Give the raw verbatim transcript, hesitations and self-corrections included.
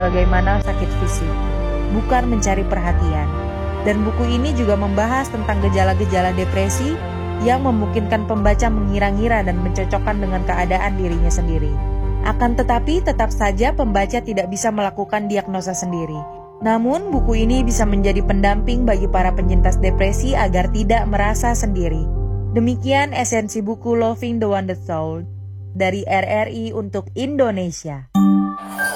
bagaimana sakit fisik, bukan mencari perhatian. Dan buku ini juga membahas tentang gejala-gejala depresi yang memungkinkan pembaca mengira-ngira dan mencocokkan dengan keadaan dirinya sendiri. Akan tetapi, tetap saja pembaca tidak bisa melakukan diagnosa sendiri. Namun, buku ini bisa menjadi pendamping bagi para penyintas depresi agar tidak merasa sendiri. Demikian esensi buku Loving the Wounded Soul dari R R I untuk Indonesia.